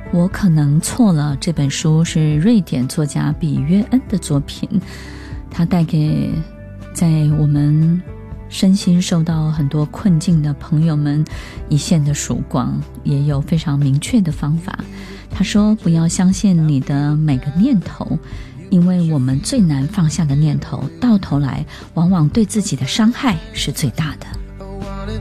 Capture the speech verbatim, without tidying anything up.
我可能错了，这本书是瑞典作家比约恩的作品，他带给在我们身心受到很多困境的朋友们一线的曙光，也有非常明确的方法。他说，不要相信你的每个念头，因为我们最难放下的念头，到头来往往对自己的伤害是最大的。